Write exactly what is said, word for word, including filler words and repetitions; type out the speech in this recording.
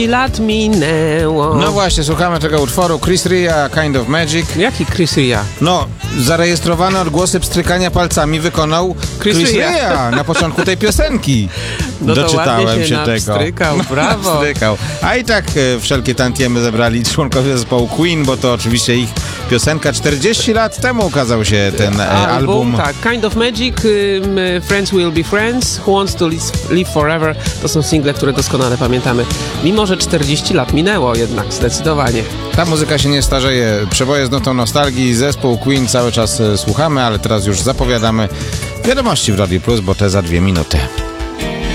lat minęło. No właśnie, słuchamy tego utworu Chris Ria, Kind of Magic. Jaki Chris Ria? No, zarejestrowane odgłosy pstrykania palcami wykonał Chris Chris Ria. Ria na początku tej piosenki. No to Doczytałem ładnie się się tego. napstrykał, brawo. Napstrykał. A i tak e, wszelkie tantiemy zebrali członkowie zespołu Queen, bo to oczywiście ich piosenka. czterdzieści lat temu ukazał się ten e, album. Tak, Kind of Magic, um, Friends Will Be Friends, Who Wants to Live Forever. To są single, które doskonale pamiętamy. Mimo że czterdzieści lat minęło jednak, zdecydowanie. Ta muzyka się nie starzeje. Przeboje z notą nostalgii. Zespół Queen cały czas e, słuchamy, ale teraz już zapowiadamy wiadomości w Radiu Plus, bo te za dwie minuty.